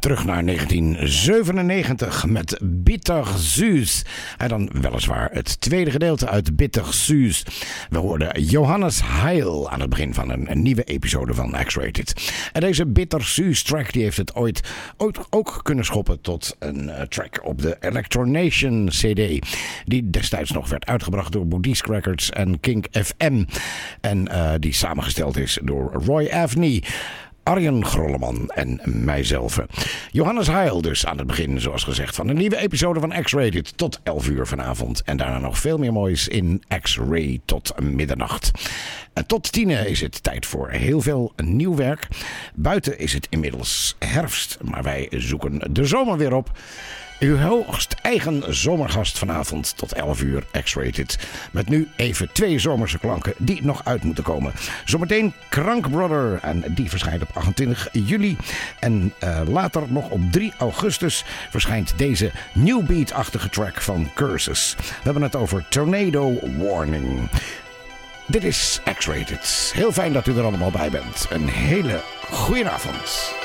Terug naar 1997 met Bittersüß. En dan weliswaar het tweede gedeelte uit Bittersüß. We hoorden Johannes Heil aan het begin van een nieuwe episode van X-Rated. En deze Bittersüß track die heeft het ooit ook kunnen schoppen tot een track op de Electronation CD. Die destijds nog werd uitgebracht door Boudisque Records en Kink FM. En die samengesteld is door Roy Avni, Arjen Grolleman en mijzelf. Johannes Heil dus aan het begin, zoals gezegd, van een nieuwe episode van X-Rated tot 11 uur vanavond. En daarna nog veel meer moois in X-Ray tot middernacht. En tot 10 is het tijd voor heel veel nieuw werk. Buiten is het inmiddels herfst, maar wij zoeken de zomer weer op. Uw hoogst eigen zomergast vanavond tot 11 uur X-Rated. Met nu even 2 zomerse klanken die nog uit moeten komen. Zometeen Krank Brother en die verschijnt op 28 juli. En later nog op 3 augustus verschijnt deze new beat-achtige track van Curses. We hebben het over Tornado Warning. Dit is X-Rated. Heel fijn dat u er allemaal bij bent. Een hele goeie avond.